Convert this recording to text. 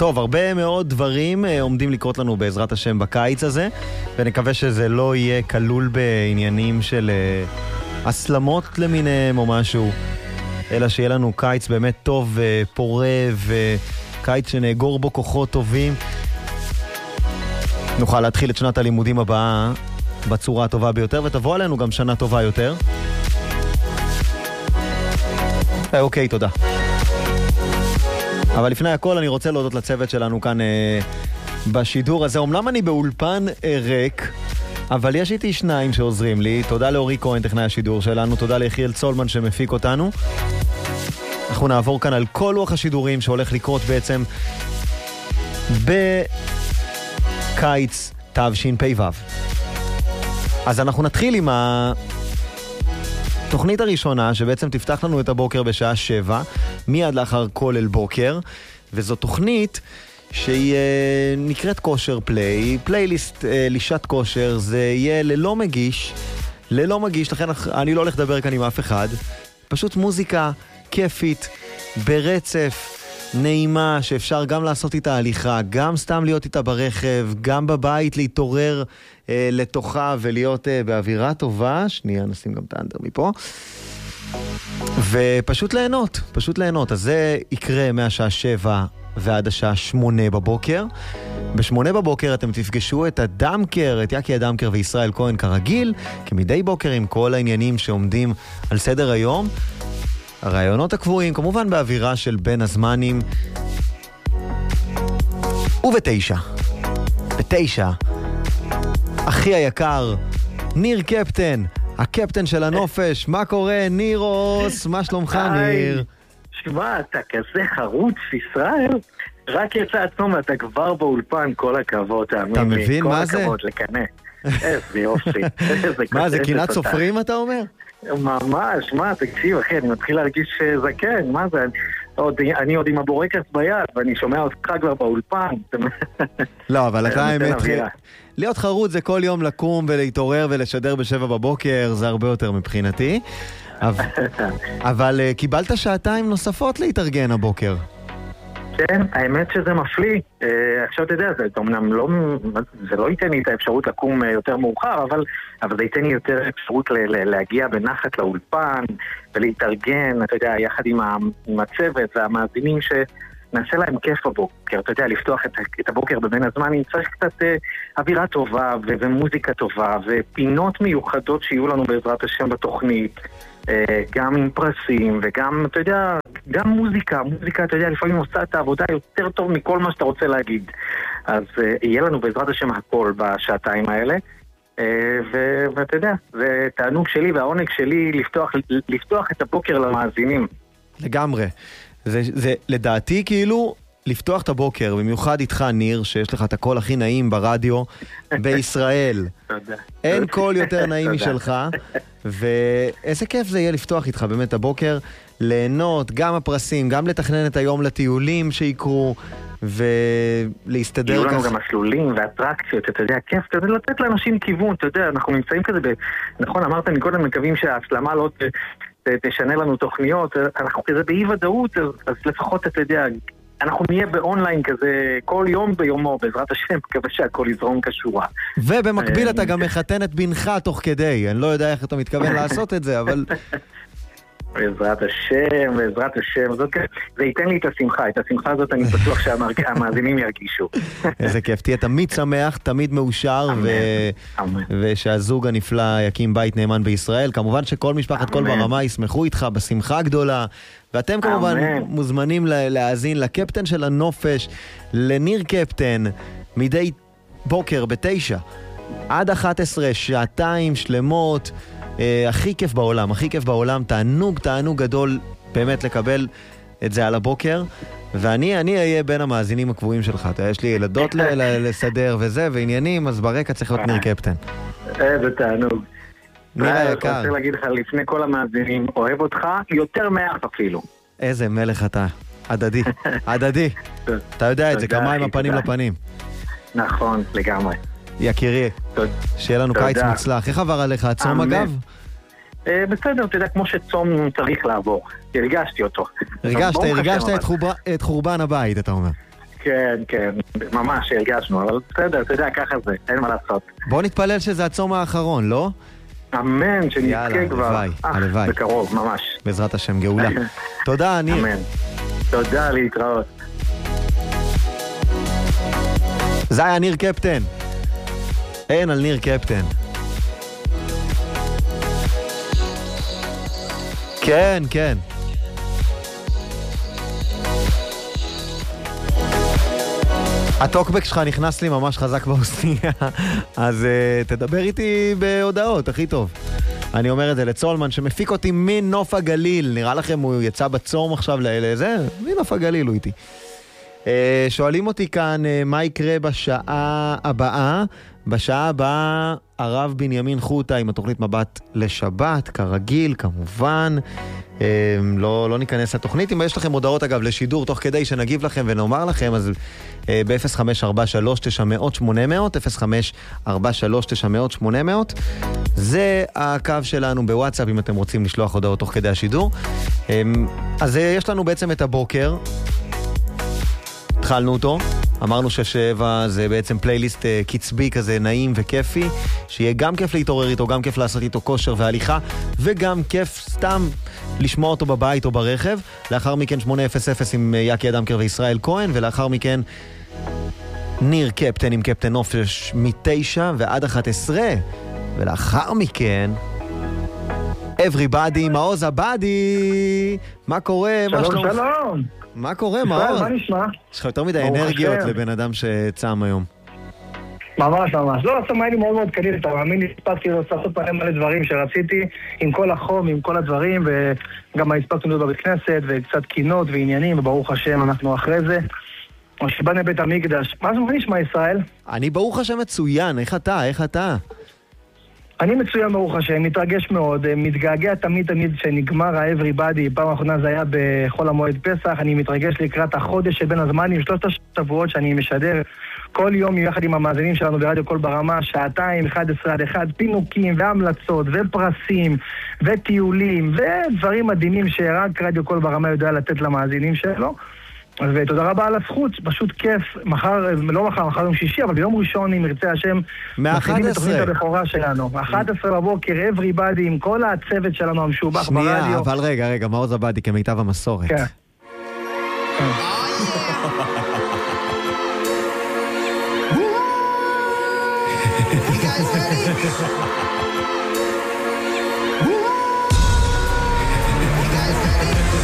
טוב, הרבה מאוד דברים עומדים לקרות לנו בעזרת השם בקיץ הזה, ונקווה שזה לא יהיה כלול בעניינים של הסלמות למיניהם או משהו, אלא שיהיה לנו קיץ באמת טוב ופורה, וקיץ שנאגור בו כוחות טובים. נוכל להתחיל את שנת הלימודים הבאה בצורה הטובה ביותר, ותבוא עלינו גם שנה טובה יותר. אוקיי, תודה. אבל לפני הכל אני רוצה להודות לצוות שלנו כאן בשידור הזה. אומנם אני באולפן ריק, אבל יש איתי שניים שעוזרים לי. תודה לאורי כהן, טכנאי השידור שלנו. תודה ליחיאל צולמן שמפיק אותנו. אנחנו נעבור כאן על כל לוח השידורים שהולך לקרות בעצם בקיץ תשפ"ו. אז אנחנו נתחיל עם התוכנית הראשונה שבעצם תפתח לנו את הבוקר בשעה 7, מיד לאחר כל אל בוקר, וזו תוכנית שהיא נקראת כושר פליי, פלייליסט לשעת כושר. זה יהיה ללא מגיש, לכן אני לא הולך לדבר כאן עם אף אחד, פשוט מוזיקה כיפית, ברצף, נעימה, שאפשר גם לעשות איתה הליכה, גם סתם להיות איתה ברכב, גם בבית להתעורר לתוכה ולהיות באווירה טובה. שנייה, נשים גם את האנדר מפה. ופשוט ליהנות. אז זה יקרה מהשעה 7 ועד השעה 8 בבוקר. ב8 בבוקר אתם תפגשו את הדמקר, את יקי הדמקר וישראל כהן כרגיל, כמדי בוקר עם כל העניינים שעומדים על סדר היום. הרעיונות הקבועים, כמובן באווירה של בין הזמנים. וב9, אחי היקר, ניר קפטן, הקפטן של הנופש. מה קורה, נירוס? מה שלומך, ניר? שמע, אתה כזה חרוץ, ישראל. רק יצא עצום, אתה כבר באולפן, כל הכבוד. אתה מבין מה זה? כל הכבוד לקנה. איזה יופי. מה זה, קינת סופרים אתה אומר? ממש, מה, תקשיב אחי, אני מתחיל להרגיש זקן, מה זה? אני עוד עם הבורקס ביד, ואני שומע אותך כבר באולפן. לא, אבל אתה האמת, להיות חרוץ זה כל יום לקום ולהתעורר ולשדר ב7 בבוקר, זה הרבה יותר מבחינתי. אבל קיבלת שעתיים נוספות להתארגן הבוקר. כן, האמת שזה מפליא. עכשיו אתה יודע, זה לא ייתן לי את האפשרות לקום יותר מאוחר, אבל זה ייתן לי יותר אפשרות להגיע בנחת לאולפן ולהתארגן, אתה יודע, יחד עם הצוות והמאזינים שנעשה להם כיף בבוקר. אתה יודע, לפתוח את הבוקר בבין הזמנים, צריך קצת אווירה טובה ומוזיקה טובה ופינות מיוחדות שיהיו לנו בעזרת השם בתוכנית, גם עם פרסים וגם, אתה יודע, גם מוזיקה, אתה יודע, לפעמים עושה את העבודה יותר טוב מכל מה שאתה רוצה להגיד. אז יהיה לנו בעזרת השם הכל בשעתיים האלה, ואתה יודע, זה תענוג שלי והעונג שלי לפתוח את הבוקר למאזינים. לגמרי. זה לדעתי כאילו לפתוח את הבוקר, במיוחד איתך ניר, שיש לך את הקול הכי נעים ברדיו בישראל. תודה. אין קול יותר נעים משלך, ואיזה כיף זה יהיה לפתוח איתך באמת הבוקר, ליהנות, גם הפרסים, גם לתכנן את היום לטיולים שיקרו, ולהסתדר יהיו לנו גם מסלולים ואטרקציות, אתה יודע, כיף, אתה יודע, לתת לאנשים כיוון, אתה יודע, אנחנו נמצאים כזה, נכון, אמרת מקודם, מקווים שההסלמה לא תשנה לנו תוכניות, אנחנו כזה באי ודאות, אז לפחות, אתה יודע, אנחנו נהיה באונליין כזה כל יום ביומו, בעזרת השם, מקווה שהכל יזרום כשורה. ובמקביל אתה גם מחתן את בנך תוך כדי, אני לא יודע איך אתה מתכוון לעשות את זה, אבל... בעזרת השם, זה ייתן לי את השמחה הזאת אני בטוח שהמאזינים ירגישו. איזה כיף, תהיה תמיד שמח, תמיד מאושר, ושהזוג הנפלא יקים בית נאמן בישראל. כמובן שכל משפחת כל ברמה ישמחו איתך בשמחה הגדולה, ואתם כמובן מוזמנים להאזין לקפטן של הנופש, לניר קפטן, מדי בוקר ב9 עד 11, שעתיים שלמות, הכי כיף בעולם, תענוג גדול באמת לקבל את זה על הבוקר, ואני אהיה בין המאזינים הקבועים שלך. יש לי ילדות לסדר וזה, ועניינים, אז ברקע צריך להיות ניר קפטן. איזה תענוג. ניר היקר. אני רוצה להגיד לך לפני כל המאזינים, אוהב אותך יותר מאף אפילו. איזה מלך אתה, הדדי. אתה יודע את זה, כמה עם הפנים לפנים. נכון, לגמרי. יקירי, שיהיה לנו קיץ מוצלח. איך עבר עליך הצום אגב? בסדר, אתה יודע, כמו שצום צריך לעבור. הרגשתי אותו. הרגשת את חורבן הבית, אתה אומר. כן, כן, ממש הרגשנו, אבל בסדר, אתה יודע, ככה זה, אין מה לעשות. בוא נתפלל שזה הצום האחרון, לא? אמן, שנזכה כבר. הלוואי. בקרוב, ממש. בעזרת השם, גאולה. תודה, ניר. אמן. תודה, להתראות. זה היה ניר קפטן. אין על ניר קפטן. כן, כן. הטוקבק שלך נכנס לי ממש חזק באוזניה, אז תדבר איתי בהודעות, הכי טוב. אני אומר את זה לצולמן שמפיק אותי מנוף הגליל. נראה לכם הוא יצא בצום עכשיו לזה? מנוף הגליל הוא איתי. שואלים אותי כאן מה יקרה בשעה הבאה. בשעה הבאה הרב בנימין חוטה עם התוכנית מבט לשבת, כרגיל, כמובן. לא ניכנס לתוכנית. אם יש לכם הודעות אגב לשידור תוך כדי שנגיב לכם ונאמר לכם, אז ב-0543-900-800 0543-900-800 זה הקו שלנו בוואטסאפ אם אתם רוצים לשלוח הודעות תוך כדי השידור. אז יש לנו בעצם את הבוקר, התחלנו אותו, אמרנו ששבע זה בעצם פלייליסט קצבי כזה נעים וכיפי, שיהיה גם כיף להתעורר איתו, גם כיף לעשות איתו כושר והליכה, וגם כיף סתם לשמוע אותו בבית או ברכב. לאחר מכן 800 עם יקי אדמקר וישראל כהן, ולאחר מכן ניר קפטן עם קפטן נופש מ-9 ועד 11, ולאחר מכן everybody, מעוז הבאדי. מה קורה? שלום, שלום. מה קורה, מעוז? מה נשמע? יש לך יותר מדי אנרגיות לבן אדם שצם היום. ממש, ממש. לא, עצמה היה לי מאוד מאוד קליל, אתה מאמין לי, הספקתי לעשות פעמים מלא דברים שרציתי, עם כל החום, עם כל הדברים, וגם הספקנו להיות בבית כנסת, וקצת קינות ועניינים, וברוך השם, אנחנו אחרי זה. שבאנו בית המקדש. מה נשמע, ישראל? אני ברוך השם מצוין, איך אתה? אני מצוין ברוך השם, מתרגש מאוד, מתגעגע תמיד שנגמר ה-everybody, פעם האחרונה זה היה בחול המועד פסח, אני מתרגש לקראת החודש שבין הזמנים, 3 שבועות שאני משדר כל יום יחד עם המאזינים שלנו ברדיו קול ברמה, שעתיים, 11 עד 1, פינוקים והמלצות ופרסים וטיולים ודברים מדהימים שרק רדיו קול ברמה יודע לתת למאזינים שלו. ותודה רבה על הזכות, פשוט כיף. מחר יום שישי, אבל ביום ראשון אם ירצה השם מתחילים את תוכנית הבכורה שלנו 11 בבוקר, everybody עם כל הצוות שלנו המשובח ברדיו. שנייה, אבל רגע, מעוז הבאדי כמיטב המסורת. כן. You guys ready?